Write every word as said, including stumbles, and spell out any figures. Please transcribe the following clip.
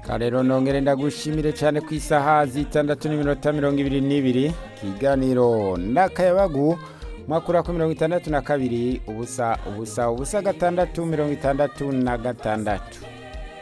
Rero nongere ndagushimire cyane ku isaha zitandatu n'iminota mirongo ibiri n'ibiri kiganiro n'akayabagu makuru ko mirongo itandatu na kabiri ubusa ubusa ubusa gatandatu mirongo itandatu na gatandatu.